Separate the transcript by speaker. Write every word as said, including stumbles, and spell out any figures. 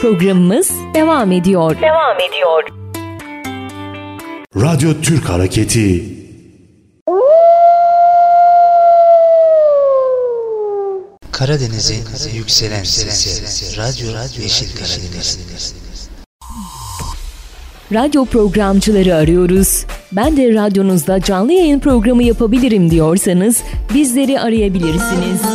Speaker 1: Programımız devam ediyor.
Speaker 2: Devam ediyor.
Speaker 3: Radyo Türk Hareketi.
Speaker 4: Karadeniz'in yükselen sesi. Radyo Yeşil Karadeniz.
Speaker 1: Radyo programcıları arıyoruz. Ben de radyonuzda canlı yayın programı yapabilirim diyorsanız bizleri arayabilirsiniz.